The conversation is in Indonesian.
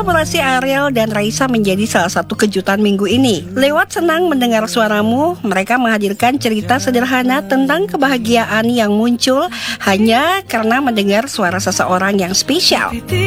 Kolaborasi Ariel dan Raisa menjadi salah satu kejutan minggu ini. Lewat Senang Mendengar Suaramu, mereka menghadirkan cerita sederhana tentang kebahagiaan yang muncul hanya karena mendengar suara seseorang yang spesial.